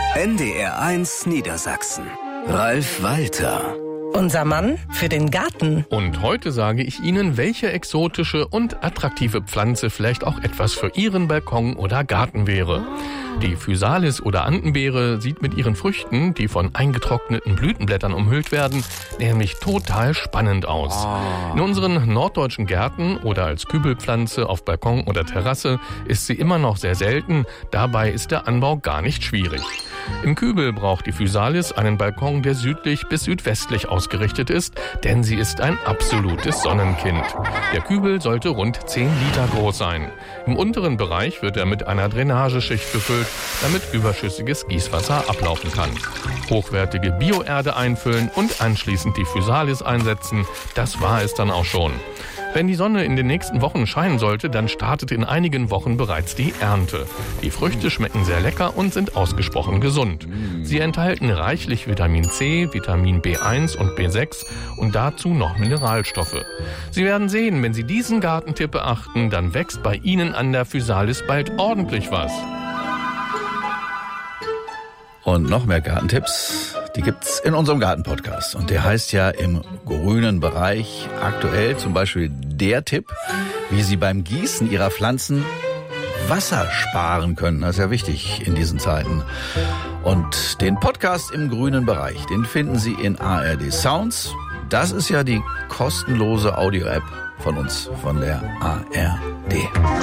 NDR1 Niedersachsen. Ralf Walter. Unser Mann für den Garten. Und heute sage ich Ihnen, welche exotische und attraktive Pflanze vielleicht auch etwas für Ihren Balkon oder Garten wäre. Die Physalis oder Andenbeere sieht mit ihren Früchten, die von eingetrockneten Blütenblättern umhüllt werden, nämlich total spannend aus. In unseren norddeutschen Gärten oder als Kübelpflanze auf Balkon oder Terrasse ist sie immer noch sehr selten, dabei ist der Anbau gar nicht schwierig. Im Kübel braucht die Physalis einen Balkon, der südlich bis südwestlich ausgerichtet ist, denn sie ist ein absolutes Sonnenkind. Der Kübel sollte rund 10 Liter groß sein. Im unteren Bereich wird er mit einer Drainageschicht befüllt, damit überschüssiges Gießwasser ablaufen kann. Hochwertige Bioerde einfüllen und anschließend die Physalis einsetzen, das war es dann auch schon. Wenn die Sonne in den nächsten Wochen scheinen sollte, dann startet in einigen Wochen bereits die Ernte. Die Früchte schmecken sehr lecker und sind ausgesprochen gesund. Sie enthalten reichlich Vitamin C, Vitamin B1 und B6 und dazu noch Mineralstoffe. Sie werden sehen, wenn Sie diesen Gartentipp beachten, dann wächst bei Ihnen an der Physalis bald ordentlich was. Und noch mehr Gartentipps, die gibt's in unserem Garten-Podcast. Und der heißt ja im grünen Bereich aktuell zum Beispiel der Tipp, wie Sie beim Gießen Ihrer Pflanzen Wasser sparen können. Das ist ja wichtig in diesen Zeiten. Und den Podcast im grünen Bereich, den finden Sie in ARD Sounds. Das ist ja die kostenlose Audio-App von uns, von der ARD.